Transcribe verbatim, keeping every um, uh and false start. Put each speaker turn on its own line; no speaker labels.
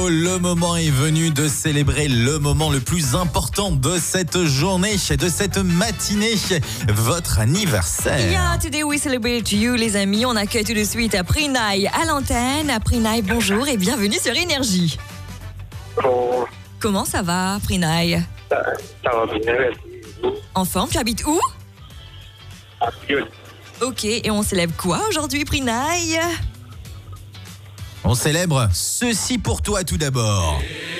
Radio. Le moment est venu de célébrer le moment le plus important de cette journée, de cette matinée, votre anniversaire.
Yeah, today we celebrate you, les amis. On accueille tout de suite Prinay à l'antenne. Prinay, bonjour et bienvenue sur Énergie.
Bon,
Comment ça va, Prinay?
ça, ça va bien, merci.
En forme, tu habites où?
Ah, good.
Ok, et on célèbre quoi aujourd'hui, Prinay?
On célèbre ceci pour toi tout d'abord.